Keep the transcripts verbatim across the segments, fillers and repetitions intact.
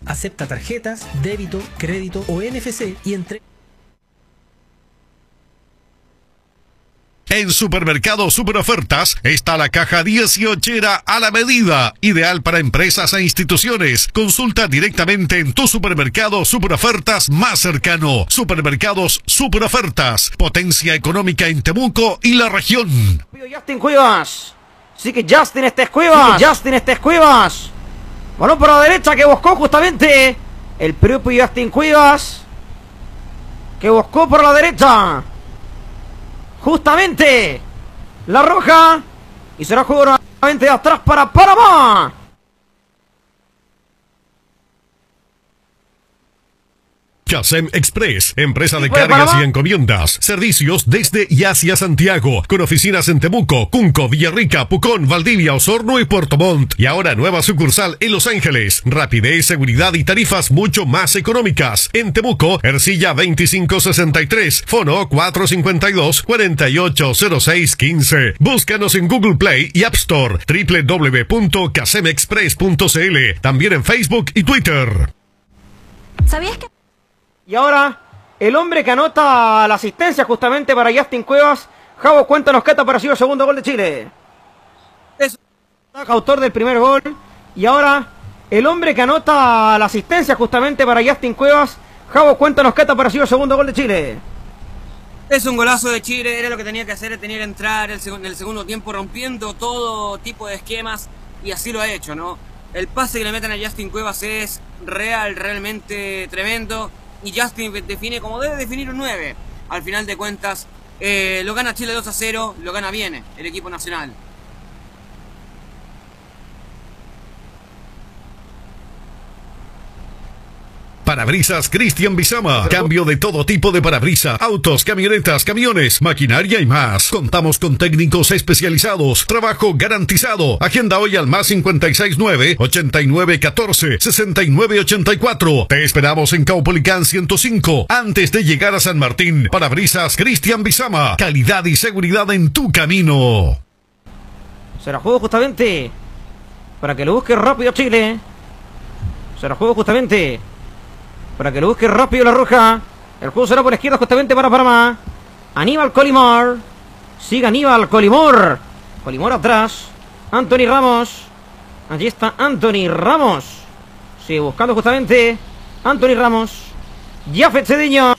Acepta tarjetas, débito, crédito o N F C y entre... En Supermercado Superofertas está la caja dieciochera a la medida, ideal para empresas e instituciones. Consulta directamente en tu supermercado Superofertas más cercano. Supermercados Superofertas, potencia económica en Temuco y la región. Justin Cuevas. Sí que Justin este Cuevas. Justin este Cuevas. Balón por la derecha que buscó justamente el propio Justin Cuevas, que buscó por la derecha justamente la roja, y será juego nuevamente de atrás para Panamá. Casem Express, empresa de ¿Y puede cargas Panamá? y encomiendas. Servicios desde y hacia Santiago, con oficinas en Temuco, Cunco, Villarrica, Pucón, Valdivia, Osorno y Puerto Montt. Y ahora nueva sucursal en Los Ángeles. Rapidez, seguridad y tarifas mucho más económicas. En Temuco, Ercilla veinticinco sesenta y tres, Fono cuatro cinco dos, cuatro ocho cero seis uno cinco. Búscanos en Google Play y App Store, doble u doble u doble u punto casem express punto c l. También en Facebook y Twitter. ¿Sabías que...? Y ahora, el hombre que anota la asistencia justamente para Justin Cuevas. Javo, cuéntanos qué te ha parecido el segundo gol de Chile. Es autor del primer gol. Y ahora, el hombre que anota la asistencia justamente para Justin Cuevas. Javo, cuéntanos qué te ha parecido el segundo gol de Chile. Es un golazo de Chile, era lo que tenía que hacer, tenía que entrar el en el segundo tiempo rompiendo todo tipo de esquemas, y así lo ha hecho, ¿no? El pase que le meten a Justin Cuevas es real, realmente tremendo. Y Justin define como debe definir un nueve. Al final de cuentas, eh, lo gana Chile dos a cero, lo gana bien el equipo nacional. Parabrisas Cristian Bizama. Cambio de todo tipo de parabrisa. Autos, camionetas, camiones, maquinaria y más. Contamos con técnicos especializados. Trabajo garantizado. Agenda hoy al más cincuenta y seis nueve, ochenta y nueve catorce, sesenta y nueve ochenta y cuatro. Te esperamos en Caupolicán ciento cinco. Antes de llegar a San Martín. Parabrisas Cristian Bizama. Calidad y seguridad en tu camino. Se la juego justamente para que lo busque rápido Chile. Se la juego justamente para que lo busque rápido la roja. El juego será por la izquierda justamente para Panamá. Aníbal Colimor. Sigue Aníbal Colimor. Colimor atrás. Anthony Ramos. Allí está Anthony Ramos. Sigue buscando justamente Anthony Ramos. Jafet Cedeño.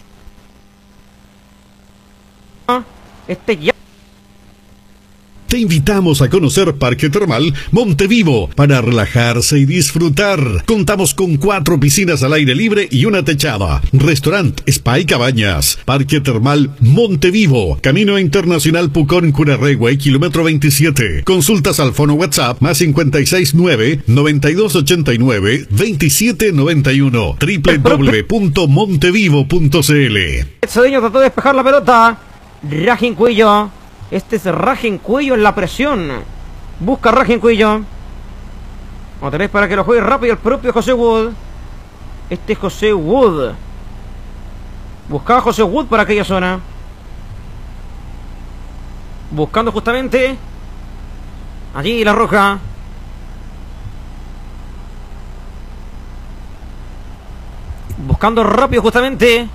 Este ya. Te invitamos a conocer Parque Termal Montevivo para relajarse y disfrutar. Contamos con cuatro piscinas al aire libre y una techada. Restaurant, spa y cabañas. Parque Termal Montevivo. Camino Internacional Pucón Curarrehue, kilómetro veintisiete. Consultas al fono WhatsApp más cincuenta y seis nueve, noventa y dos ochenta y nueve, veintisiete noventa y uno. doble u doble u doble u punto montevivo punto c l. Cedeño trató de despejar la pelota. Rajen Cuello. Este es Rajen Cuello en la presión. Busca Rajen Cuello. Otra vez para que lo juegue rápido el propio José Wood. Este es José Wood. Buscaba José Wood para aquella zona. Buscando justamente allí la roja. Buscando rápido justamente.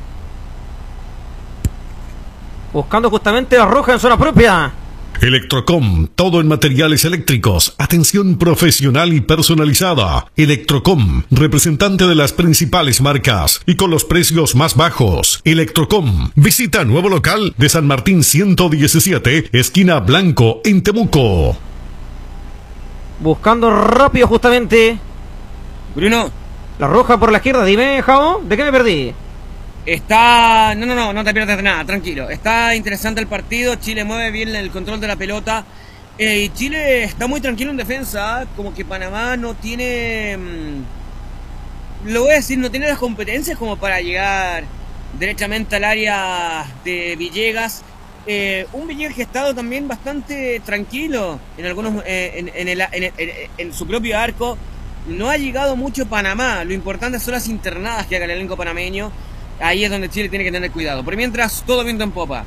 Buscando justamente la roja en zona propia. Electrocom, todo en materiales eléctricos, atención profesional y personalizada. Electrocom, representante de las principales marcas y con los precios más bajos. Electrocom, visita nuevo local de San Martín ciento diecisiete, esquina Blanco, en Temuco. Buscando rápido justamente Bruno, la roja por la izquierda. Dime, Jao, ¿de qué me perdí? está... No, no, no, no te pierdas de nada, tranquilo. Está interesante el partido, Chile mueve bien el control de la pelota. Eh, y Chile está muy tranquilo en defensa, como que Panamá no tiene... Mmm, lo voy a decir, no tiene las competencias como para llegar derechamente al área de Villegas. Eh, un Villegas que ha estado también bastante tranquilo en algunos eh, en, en, el, en, en, en su propio arco. No ha llegado mucho Panamá, lo importante son las internadas que haga el elenco panameño. Ahí es donde Chile tiene que tener cuidado. Por mientras, todo viento en popa.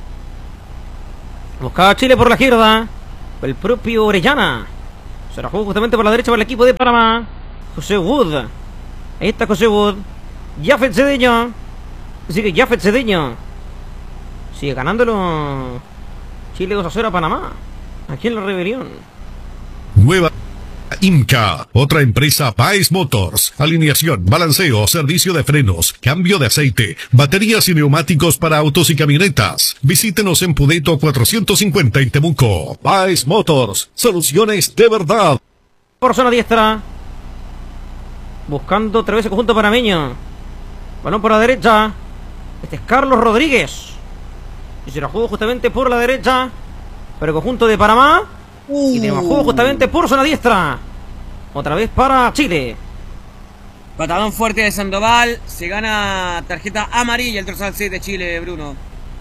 Buscaba Chile por la izquierda. El propio Orellana. Se la jugó justamente por la derecha para el equipo de Panamá. José Wood. Ahí está José Wood. Jafet Cedeño. Sigue Jafet Cedeño. Sigue ganándolo Chile dos a cero a Panamá. Aquí en la rebelión. Nueva IMCA, otra empresa Baez Motors. Alineación, balanceo, servicio de frenos, cambio de aceite, baterías y neumáticos para autos y camionetas. Visítenos en Pudeto cuatrocientos cincuenta en Temuco. Baez Motors, soluciones de verdad. Por zona diestra. Buscando otra vez el conjunto panameño. Balón por la derecha. Este es Carlos Rodríguez. Y se la jugó justamente por la derecha. Para el conjunto de Panamá. Uh. Y tenemos juego justamente por zona diestra. Otra vez para Chile. Patadón fuerte de Sandoval. Se gana tarjeta amarilla el dorsal seis de Chile, Bruno.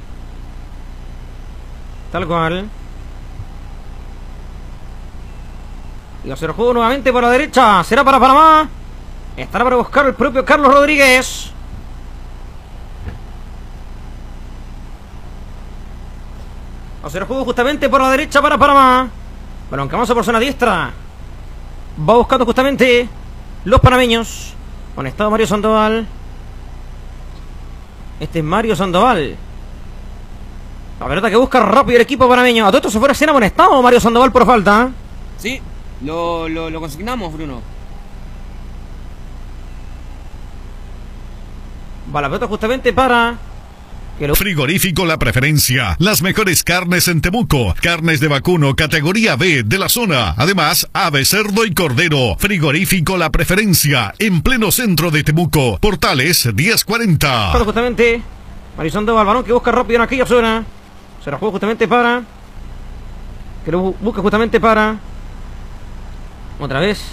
Tal cual. Y hacer el juego nuevamente por la derecha. Será para Panamá. Estará para buscar el propio Carlos Rodríguez. Hacer el juego justamente por la derecha para Panamá. Balón que avanza por zona diestra. Va buscando justamente los panameños. Conectado Mario Sandoval. Este es Mario Sandoval. La pelota que busca rápido el equipo panameño. A todo esto se fuera sin amonestado Mario Sandoval por falta. Sí, lo, lo, lo consignamos, Bruno. Va la pelota justamente para... Lo... Frigorífico La Preferencia. Las mejores carnes en Temuco. Carnes de vacuno categoría B de la zona. Además, ave, cerdo y cordero. Frigorífico La Preferencia. En pleno centro de Temuco. Portales diez cuarenta. Justamente Mario Sandoval, balón que busca rápido en aquella zona. Se la juega justamente para... Que lo busca justamente para... Otra vez.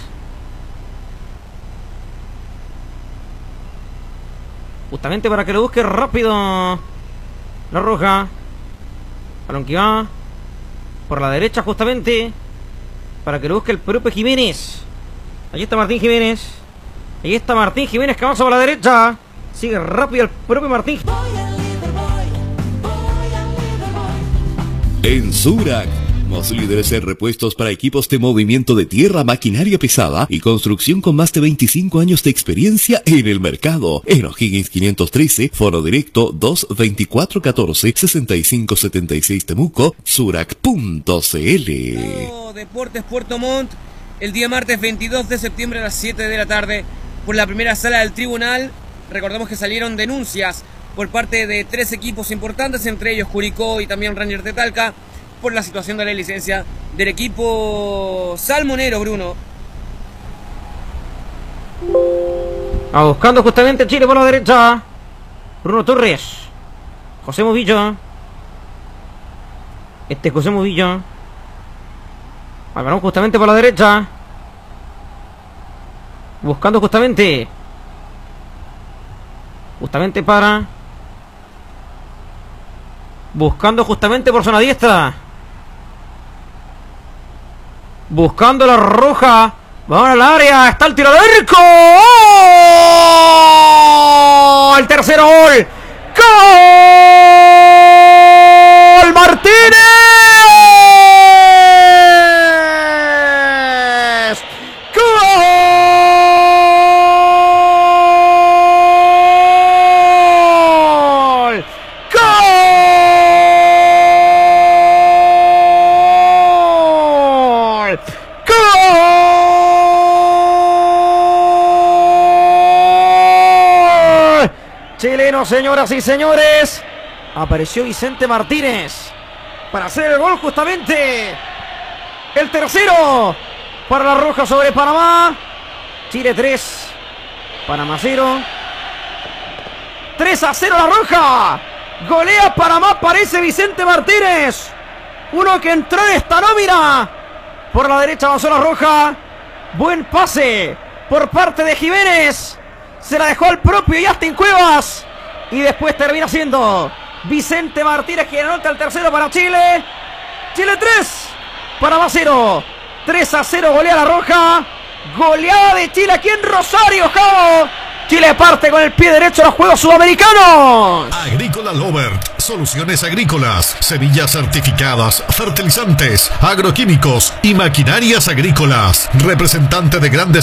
Justamente para que lo busque rápido La Roja. Balón que va por la derecha justamente para que lo busque el propio Jiménez. Allí está Martín Jiménez. Ahí está Martín Jiménez que avanza por la derecha. Sigue rápido el propio Martín. En Surac, somos líderes en repuestos para equipos de movimiento de tierra, maquinaria pesada y construcción con más de veinticinco años de experiencia en el mercado. En O'Higgins quinientos trece, foro directo dos veinticuatro catorce sesenta y cinco setenta y seis Temuco, surac punto cl. No, Deportes Puerto Montt, el día martes veintidós de septiembre a las siete de la tarde, por la primera sala del tribunal. Recordemos que salieron denuncias por parte de tres equipos importantes, entre ellos Curicó y también Rangers de Talca, por la situación de la licencia del equipo salmonero, Bruno. Va buscando justamente Chile por la derecha. Bruno Torres. José Movillo. Este es José Movillo. Al balón justamente por la derecha. Buscando justamente. Justamente para. Buscando justamente por zona diestra. Buscando La Roja. Vamos al área. Está el tiro de arco. ¡Oh! El tercer gol. ¡Gol! Martínez. ¡Gol! ¡Gol! ¡Gol! Chileno, señoras y señores. Apareció Vicente Martínez para hacer el gol justamente. El tercero para La Roja sobre Panamá. Chile tres, Panamá cero. tres a cero La Roja. Golea Panamá, parece Vicente Martínez. Uno que entró en esta nómina. Por la derecha avanzó La Roja. Buen pase por parte de Jiménez. Se la dejó al propio Justin Cuevas. Y después termina siendo Vicente Martínez quien anota el tercero para Chile. Chile tres, Panamá cero. tres a cero golea La Roja. Goleada de Chile aquí en Rosario, Javo. Chile parte con el pie derecho a los Juegos Sudamericanos. Agrícola Lovert, soluciones agrícolas, semillas certificadas, fertilizantes, agroquímicos y maquinarias agrícolas. Representante de grandes